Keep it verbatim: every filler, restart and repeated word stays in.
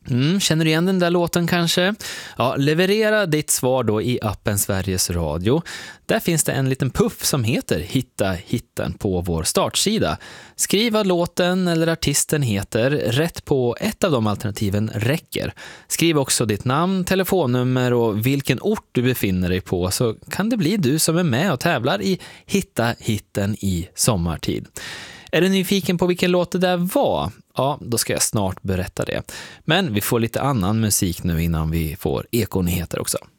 Mm, känner du igen den där låten kanske? Ja, leverera ditt svar då i appen Sveriges Radio. Där finns det en liten puff som heter Hitta hitten på vår startsida. Skriv vad låten eller artisten heter. Rätt på ett av de alternativen räcker. Skriv också ditt namn, telefonnummer och vilken ort du befinner dig på, så kan det bli du som är med och tävlar i Hitta hitten i sommartid. Är du nyfiken på vilken låt det där var? Ja, då ska jag snart berätta det. Men vi får lite annan musik nu innan vi får ekonyheter också.